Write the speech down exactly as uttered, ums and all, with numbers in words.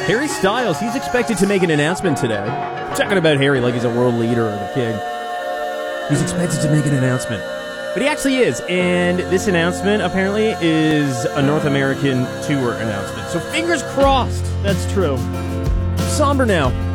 Harry Styles, he's expected to make an announcement today. I'm talking about Harry like he's a world leader or the king. He's expected to make an announcement. But he actually is, and this announcement apparently is a North American tour announcement. So fingers crossed that's true. Somber now.